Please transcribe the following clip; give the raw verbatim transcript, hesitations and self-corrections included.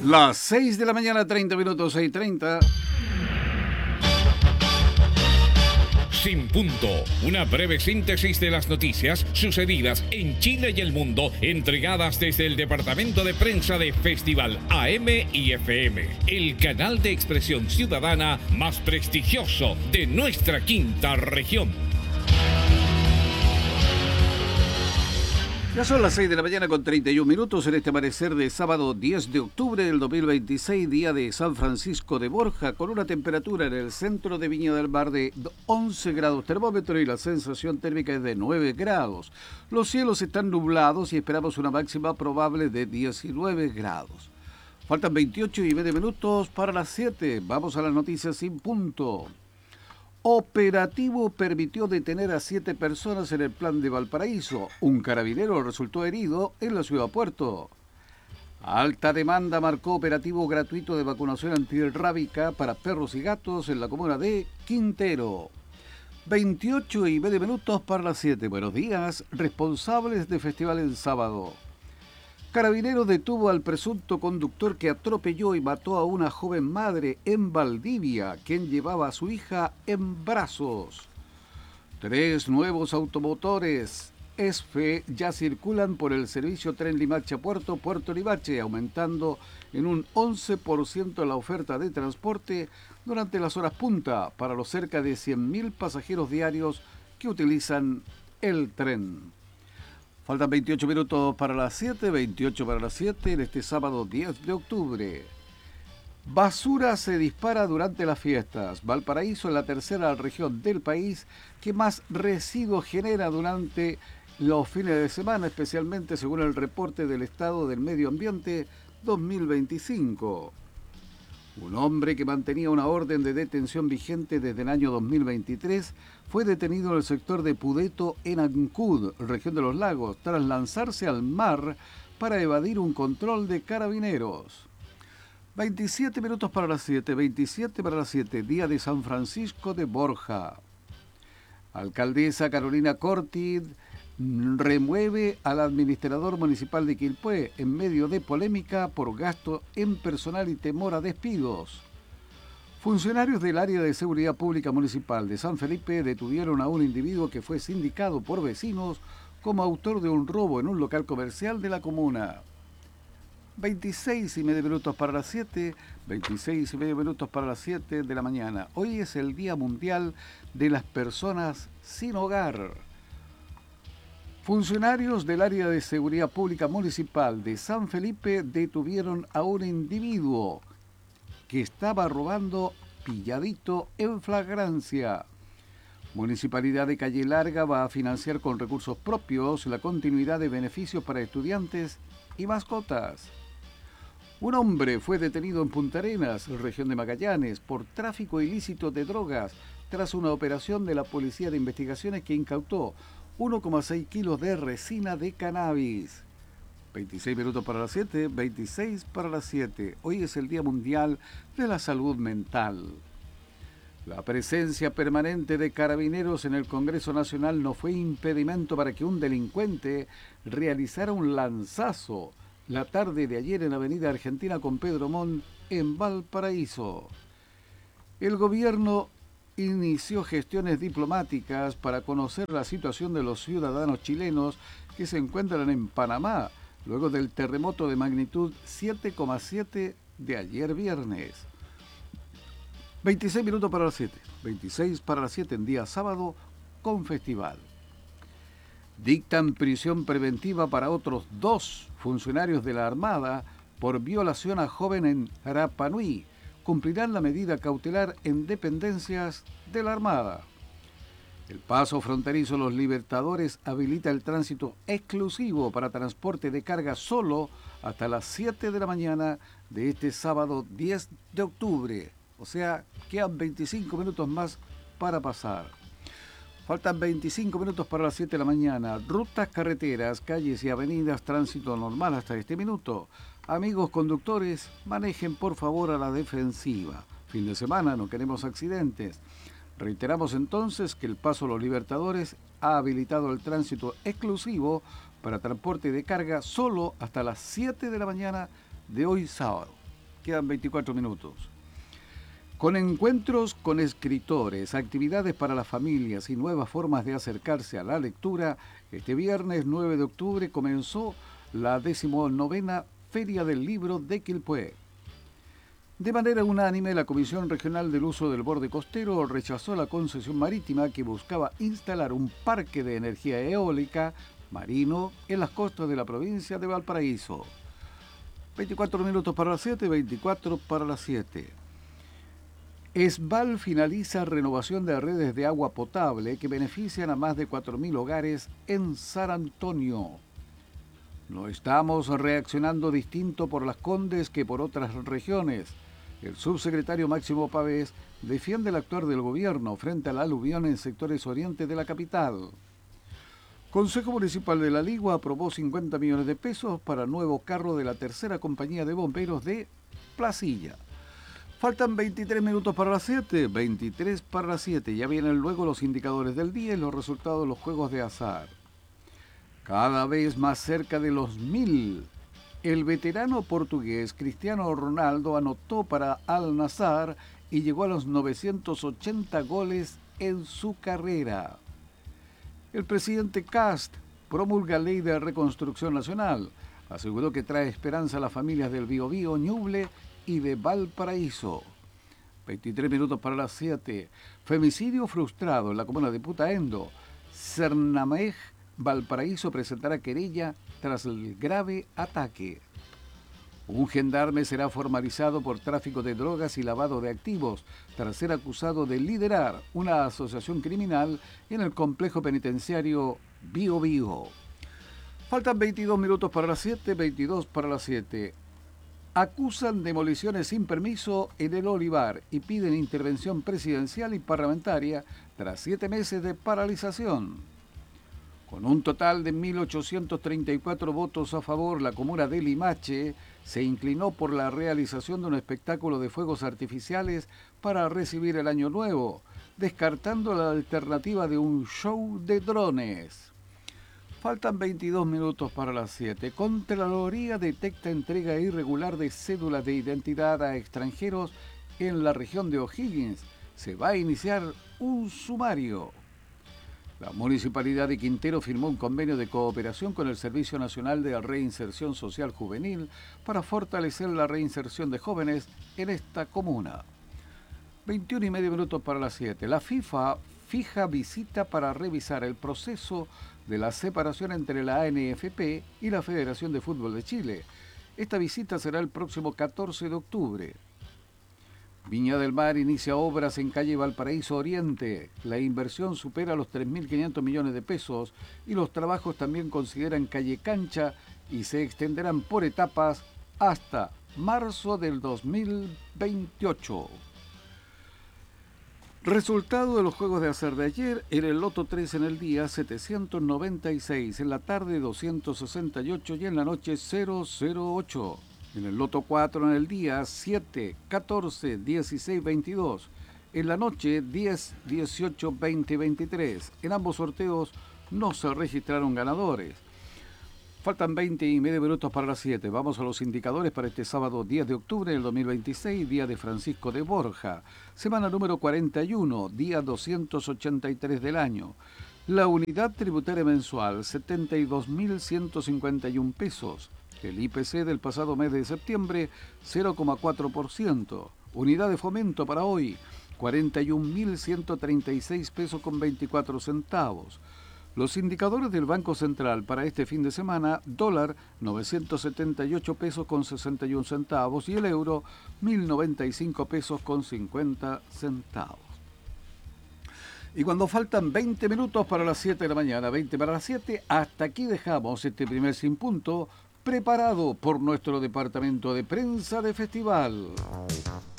Las seis de la mañana, treinta minutos, seis treinta. Sin Punto, una breve síntesis de las noticias sucedidas en Chile y el mundo, entregadas desde el departamento de prensa de Festival A M y F M, el canal de expresión ciudadana más prestigioso de nuestra quinta región. Ya son las seis de la mañana con treinta y un minutos en este amanecer de sábado diez de octubre del dos mil veintiséis, día de San Francisco de Borja, con una temperatura en el centro de Viña del Mar de once grados termómetro y la sensación térmica es de nueve grados. Los cielos están nublados y esperamos una máxima probable de diecinueve grados. Faltan veintiocho y medio minutos para las siete. Vamos a las noticias sin punto. Operativo permitió detener a siete personas en el plan de Valparaíso. Un carabinero resultó herido en la ciudad puerto. Alta demanda marcó operativo gratuito de vacunación antirrábica para perros y gatos en la comuna de Quintero. veintiocho y medio minutos para las siete. Buenos días, responsables de festival en sábado. Carabineros detuvo al presunto conductor que atropelló y mató a una joven madre en Valdivia, quien llevaba a su hija en brazos. Tres nuevos automotores S F E ya circulan por el servicio Tren Limache-Puerto, Puerto Limache, aumentando en un once por ciento la oferta de transporte durante las horas punta para los cerca de cien mil pasajeros diarios que utilizan el tren. Faltan veintiocho minutos para las siete, veintiocho para las siete en este sábado diez de octubre. Basura se dispara durante las fiestas. Valparaíso es la tercera región del país que más residuos genera durante los fines de semana, especialmente según el reporte del Estado del Medio Ambiente dos mil veinticinco. Un hombre que mantenía una orden de detención vigente desde el año dos mil veintitrés fue detenido en el sector de Pudeto, en Ancud, región de los lagos, tras lanzarse al mar para evadir un control de carabineros. veintisiete minutos para las siete, veintisiete para las siete, día de San Francisco de Borja. Alcaldesa Carolina Corti remueve al administrador municipal de Quilpué en medio de polémica por gasto en personal y temor a despidos. Funcionarios del área de seguridad pública municipal de San Felipe detuvieron a un individuo que fue sindicado por vecinos como autor de un robo en un local comercial de la comuna. veintiséis y medio minutos para las siete, veintiséis y medio minutos para las siete de la mañana. Hoy es el Día Mundial de las Personas Sin Hogar. Funcionarios del área de seguridad pública municipal de San Felipe detuvieron a un individuo que estaba robando pilladito en flagrancia. Municipalidad de Calle Larga va a financiar con recursos propios la continuidad de beneficios para estudiantes y mascotas. Un hombre fue detenido en Punta Arenas, región de Magallanes, por tráfico ilícito de drogas tras una operación de la Policía de Investigaciones que incautó uno coma seis kilos de resina de cannabis. veintiséis minutos para las siete, veintiséis para las siete. Hoy es el Día Mundial de la Salud Mental. La presencia permanente de carabineros en el Congreso Nacional no fue impedimento para que un delincuente realizara un lanzazo la tarde de ayer en Avenida Argentina con Pedro Montt en Valparaíso. El gobierno inició gestiones diplomáticas para conocer la situación de los ciudadanos chilenos que se encuentran en Panamá, luego del terremoto de magnitud siete coma siete de ayer viernes. veintiséis minutos para las siete, veintiséis para las siete en día sábado con festival. Dictan prisión preventiva para otros dos funcionarios de la Armada por violación a joven en Rapa Nui. Cumplirán la medida cautelar en dependencias de la Armada. El paso fronterizo Los Libertadores habilita el tránsito exclusivo para transporte de carga solo hasta las siete de la mañana de este sábado diez de octubre. O sea, quedan veinticinco minutos más para pasar. Faltan veinticinco minutos para las siete de la mañana. Rutas, carreteras, calles y avenidas, tránsito normal hasta este minuto. Amigos conductores, manejen por favor a la defensiva. Fin de semana, no queremos accidentes. Reiteramos entonces que el Paso Los Libertadores ha habilitado el tránsito exclusivo para transporte de carga solo hasta las siete de la mañana de hoy sábado. Quedan veinticuatro minutos. Con encuentros con escritores, actividades para las familias y nuevas formas de acercarse a la lectura, este viernes nueve de octubre comenzó la decimonovena Feria del Libro de Quilpué. De manera unánime, la Comisión Regional del Uso del Borde Costero rechazó la concesión marítima que buscaba instalar un parque de energía eólica marino en las costas de la provincia de Valparaíso. veinticuatro minutos para las siete, veinticuatro para las siete. ESBAL finaliza renovación de redes de agua potable que benefician a más de cuatro mil hogares en San Antonio. No estamos reaccionando distinto por Las Condes que por otras regiones. El subsecretario Máximo Pavés defiende el actuar del gobierno frente a la aluvión en sectores oriente de la capital. Consejo Municipal de La Ligua aprobó cincuenta millones de pesos para nuevo carro de la tercera compañía de bomberos de Placilla. Faltan veintitrés minutos para las siete, veintitrés para las siete. Ya vienen luego los indicadores del día y los resultados de los juegos de azar. Cada vez más cerca de los mil. El veterano portugués Cristiano Ronaldo anotó para Al-Nassr y llegó a los novecientos ochenta goles en su carrera. El presidente Kast promulga ley de reconstrucción nacional. Aseguró que trae esperanza a las familias del Biobío, Ñuble y de Valparaíso. veintitrés minutos para las siete. Femicidio frustrado en la comuna de Putaendo. Cernamej, Valparaíso presentará querella tras el grave ataque. Un gendarme será formalizado por tráfico de drogas y lavado de activos tras ser acusado de liderar una asociación criminal en el complejo penitenciario Biobío. Faltan veintidós minutos para las siete, veintidós para las siete. Acusan demoliciones sin permiso en el Olivar y piden intervención presidencial y parlamentaria tras siete meses de paralización. Con un total de mil ochocientos treinta y cuatro votos a favor, la comuna de Limache se inclinó por la realización de un espectáculo de fuegos artificiales para recibir el Año Nuevo, descartando la alternativa de un show de drones. Faltan veintidós minutos para las siete. Contraloría detecta entrega irregular de cédulas de identidad a extranjeros en la región de O'Higgins. Se va a iniciar un sumario. La Municipalidad de Quintero firmó un convenio de cooperación con el Servicio Nacional de Reinserción Social Juvenil para fortalecer la reinserción de jóvenes en esta comuna. veintiuno y medio minutos para las siete. La FIFA fija visita para revisar el proceso de la separación entre la A N F P y la Federación de Fútbol de Chile. Esta visita será el próximo catorce de octubre. Viña del Mar inicia obras en calle Valparaíso Oriente. La inversión supera los tres mil quinientos millones de pesos y los trabajos también consideran calle Cancha y se extenderán por etapas hasta marzo del dos mil veintiocho. Resultado de los juegos de azar de ayer: en el Loto tres en el día setecientos noventa y seis, en la tarde doscientos sesenta y ocho y en la noche cero cero ocho. En el Loto cuatro en el día siete, catorce, dieciséis, veintidós. En la noche diez, dieciocho, veinte y veintitrés. En ambos sorteos no se registraron ganadores. Faltan veinte y medio minutos para las siete. Vamos a los indicadores para este sábado diez de octubre del dos mil veintiséis, día de Francisco de Borja. Semana número cuarenta y uno, día doscientos ochenta y tres del año. La unidad tributaria mensual, setenta y dos mil ciento cincuenta y uno pesos. El I P C del pasado mes de septiembre, cero coma cuatro por ciento. Unidad de fomento para hoy, cuarenta y un mil ciento treinta y seis pesos con veinticuatro centavos. Los indicadores del Banco Central para este fin de semana: dólar novecientos setenta y ocho pesos con sesenta y uno centavos y el euro mil noventa y cinco pesos con cincuenta centavos. Y cuando faltan veinte minutos para las siete de la mañana, veinte para las siete, hasta aquí dejamos este primer Sin Punto, preparado por nuestro departamento de prensa de festival.